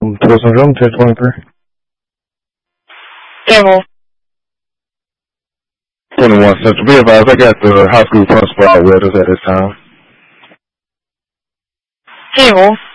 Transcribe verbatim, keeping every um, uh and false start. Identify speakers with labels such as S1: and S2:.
S1: Tourism Room, ten twenty-three.
S2: Devil.
S1: twenty-one Central. Be advised, I got the high school principal out with us at this time.
S2: Devil.